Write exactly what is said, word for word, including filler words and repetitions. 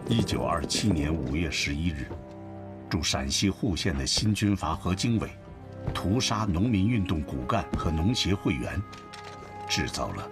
一九二七年五月十一日，驻陕西户县的新军阀和经纬屠杀农民运动骨干和农协会员，制造了